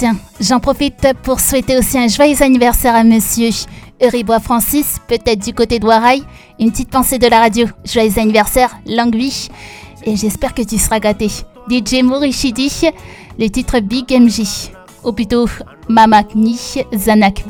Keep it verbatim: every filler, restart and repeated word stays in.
Tiens, j'en profite pour souhaiter aussi un joyeux anniversaire à monsieur Euribois Francis, peut-être du côté de Waraï. Une petite pensée de la radio. Joyeux anniversaire, longue vie. Et j'espère que tu seras gâté. D J Morishidi, le titre Big M J. Ou plutôt Mama Kni Zanak